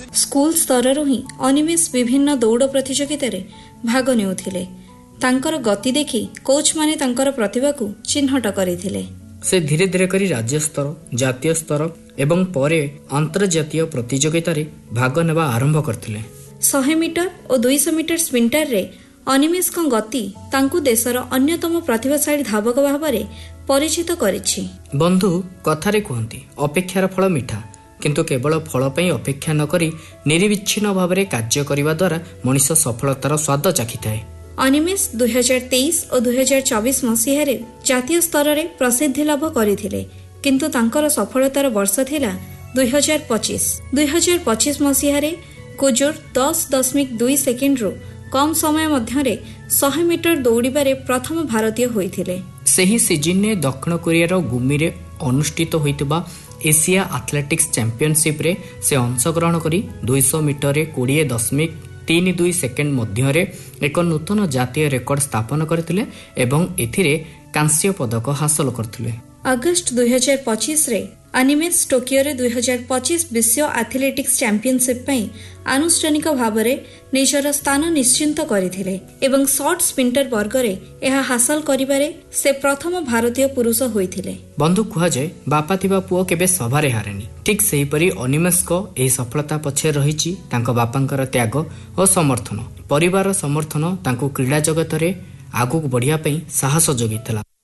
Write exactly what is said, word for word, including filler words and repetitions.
School स्तर ही अनिमेष विभिन्न दौड़ प्रतियोगिता भाग नेउथिले। तांकर गति देखि कोच माने तांकर प्रतिभा को चिन्हट करथिले। से धीरे धीरे करी राज्य स्तर, जातीय स्तर एवं परे अंतर्जातीय प्रतियोगिता रे भाग नेबा आरंभ करथिले। सौ मीटर और दो सौ मीटर स्प्रिंटर रे अनिमेष को गति तांकु देशर अन्यतम प्रतिभाशाली धावक भाबरे परिचित करिछि। बंधु कथारे कहंती अपेक्षार फल मिठा, किंतु केवल फल पई अपेक्षा न करी निरविच्छिन्न भाबरे कार्य करिवा द्वारा मनुष्य सफलतार स्वाद चाखिथाए। अनिमेष दुई हजार तेईस और दुई हजार चौबीस मसीह जातीय स्तर में प्रसिद्धि लाभ करथिले, किंतु तांकर सफलतार वर्ष थिला दुई हजार पच्चीस। दुई हजार पच्चीस मसीह कोजोर दस दशमिक दुई सेकेंड रु कम समय मध्य सौ मीटर दौड़बारे प्रथम भारतीय होइथिले। सही सीजन ने दक्षिण कोरियार गुमी रे अनुष्ठित होइतबा एशिया एथलेटिक्स चैंपियनशिप रे से अंशग्रहण करी दो सौ मीटर रे बीस दशमिक तीन दुई सेकेंड मध्य एक नूतन जातीय रेकर्ड स्थापन करथिले एवं एथिरे कांस्य पदक हासिल करथिले। अगस्त दुई हजार पच्चीस रे अनिमेष टोकियो रे दुई हजार पच्चीस विश्व एथलेटिक्स चैंपियनशिप पई आनुष्ठानिक भाबरे निजर स्थान निश्चिंत करथिले एवं शॉर्ट स्प्रिंटर वर्ग रे एहा हासिल करिबारे से प्रथम भारतीय पुरुष होइथिले। बंधु कुहा जाय बापा थिबा पुओ केबे सभारे हारेनी। ठीक सेही परी अनिमेष को एही सफलता पछे रहिछि तांको बापांकर त्याग और समर्थन। परिवार समर्थन तांको क्रीडा जगत रे आगु बढ़िया पई साहस जोगितला।